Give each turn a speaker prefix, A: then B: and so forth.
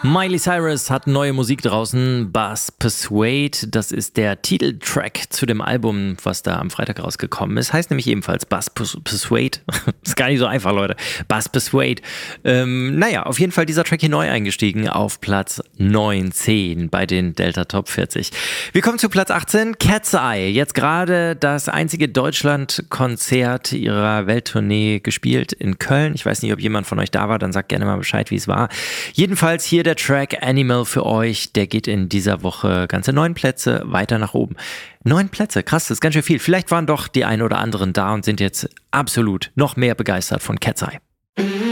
A: Miley Cyrus hat neue Musik draußen, Buzz Persuade, das ist der Titeltrack zu dem Album, was da am Freitag rausgekommen ist, heißt nämlich ebenfalls Buzz Persuade, ist gar nicht so einfach, Leute, Buzz Persuade. Auf jeden Fall dieser Track hier neu eingestiegen auf Platz 19 bei den Delta Top 40. Wir kommen zu Platz 18, Cat's Eye, jetzt gerade das einzige Deutschland-Konzert ihrer Welttournee gespielt in Köln. Ich weiß nicht, ob jemand von euch da war, dann sagt gerne mal Bescheid, wie es war. Jedenfalls hier der Track Animal für euch, der geht in dieser Woche ganze 9 Plätze weiter nach oben. 9 Plätze, krass, das ist ganz schön viel. Vielleicht waren doch die ein oder anderen da und sind jetzt absolut noch mehr begeistert von Cat's Eye.